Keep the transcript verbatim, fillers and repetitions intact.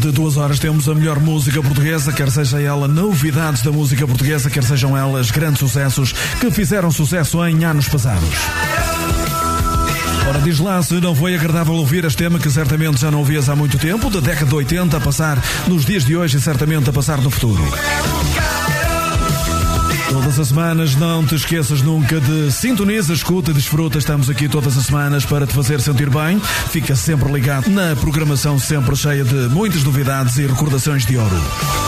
de duas horas temos a melhor música portuguesa, quer seja ela novidades da música portuguesa, quer sejam elas grandes sucessos que fizeram sucesso em anos passados. Ora, diz lá se não foi agradável ouvir este tema que certamente já não ouvias há muito tempo, da década de oitenta a passar nos dias de hoje e certamente a passar no futuro. Todas as semanas, não te esqueças nunca de sintonizar, escuta e desfruta. Estamos aqui todas as semanas para te fazer sentir bem. Fica sempre ligado na programação sempre cheia de muitas novidades e recordações de ouro.